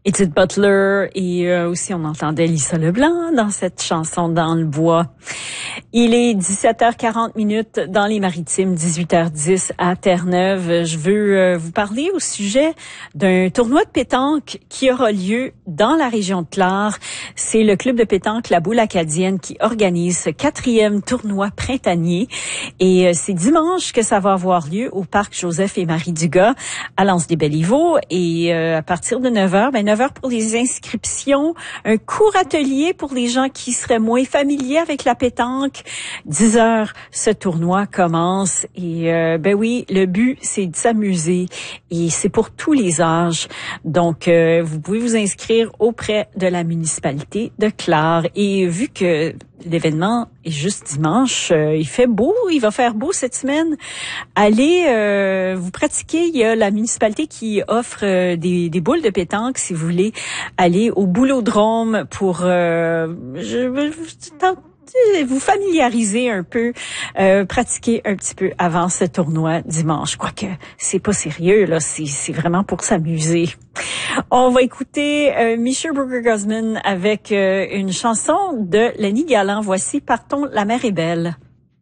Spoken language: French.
Edith Butler et aussi on entendait Lisa Leblanc dans cette chanson Dans le bois. Il est 17h40 dans les Maritimes, 18h10 à Terre-Neuve. Je veux vous parler au sujet d'un tournoi de pétanque qui aura lieu dans la région de Clare. C'est le club de pétanque La Boule Acadienne qui organise ce 4e tournoi printanier. Et c'est dimanche que ça va avoir lieu au parc Joseph et Marie Dugas à L'Anse-des-Beliveaux. Et à partir de 9h, 9h pour les inscriptions, un court atelier pour les gens qui seraient moins familiers avec la pétanque. 10h, ce tournoi commence et oui, le but c'est de s'amuser et c'est pour tous les âges. Donc vous pouvez vous inscrire auprès de la municipalité de Clare et vu que l'événement est juste dimanche, il fait beau, il va faire beau cette semaine. Allez vous pratiquer, il y a la municipalité qui offre des boules de pétanque si vous voulez aller au boulodrome pour vous familiariser un peu, pratiquer un petit peu avant ce tournoi dimanche. Quoique, c'est pas sérieux, là, c'est vraiment pour s'amuser. On va écouter Michel Bruegger-Guzman avec une chanson de Lenny Galland. Voici Partons, la mer est belle.